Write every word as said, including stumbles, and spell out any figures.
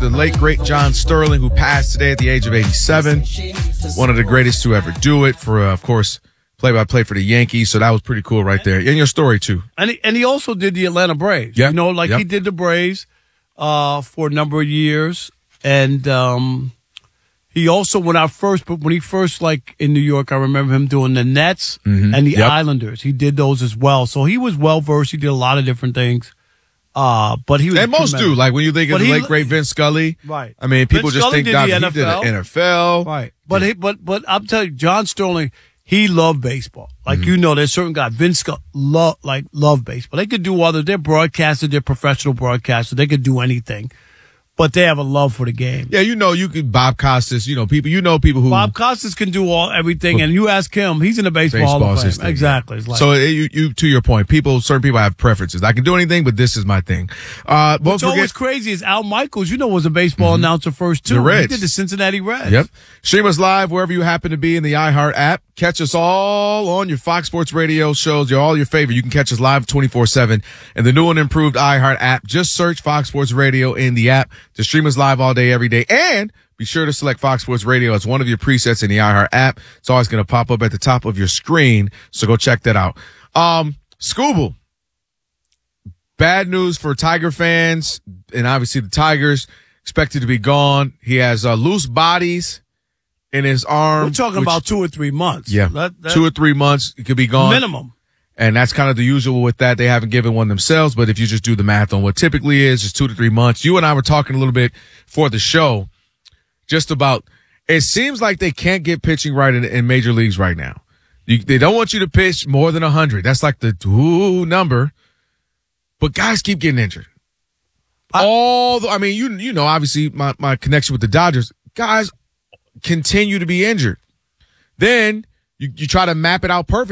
the late, great John Sterling, who passed today at the age of eighty-seven. One of the greatest to ever do it for, uh, of course, play-by-play for the Yankees. So that was pretty cool right there. And your story, too. And he, and he also did the Atlanta Braves. Yep. You know, like yep. he did the Braves uh, for a number of years. And um, he also, when I first, when he first, like, in New York, I remember him doing the Nets mm-hmm. and the yep. Islanders. He did those as well. So he was well-versed. He did a lot of different things. Uh, but he was and most tremendous. do. Like when you think of but the he, late great Vince Scully, right? I mean, people Vince just Scully think did that the he N F L. did the N F L, right? But yeah. he, but but I'm telling you, John Sterling, he loved baseball. Like mm-hmm. you know, there's certain guys. Vince Scully love like love baseball. They could do other. They're broadcasters. They're professional broadcasters. They could do anything. But they have a love for the game. Yeah, you know, you could Bob Costas. You know, people. You know, people who Bob Costas can do all everything, and you ask him, he's in the baseball, baseball Hall of Fame. system, exactly. Yeah. Like, so it, you, you, to your point, people, certain people have preferences. I can do anything, but this is my thing. Uh, What's forget, always crazy is Al Michaels. You know, was a baseball mm-hmm. announcer first too. The Reds. He did the Cincinnati Reds. Yep. Stream us live wherever you happen to be in the iHeart app. Catch us all on your Fox Sports Radio shows. Your all your favorite. You can catch us live twenty-four seven in the new and improved iHeart app. Just search Fox Sports Radio in the app to stream us live all day, every day. And be sure to select Fox Sports Radio as one of your presets in the iHeart app. It's always going to pop up at the top of your screen. So go check that out. Um, Scooble. Bad news for Tiger fans, and obviously the Tigers expected to be gone. He has uh, loose bodies in his arm. We're talking which, about two or three months. Yeah, that, that, two or three months. It could be gone. Minimum. And that's kind of the usual with that. They haven't given one themselves, but if you just do the math on what typically is, it's two to three months. You and I were talking a little bit for the show just about, it seems like they can't get pitching right in, in major leagues right now. You, they don't want you to pitch more than one hundred. That's like the ooh number. But guys keep getting injured. I, All the, I mean, you you know, obviously my, my connection with the Dodgers, guys continue to be injured. Then you, you try to map it out perfect.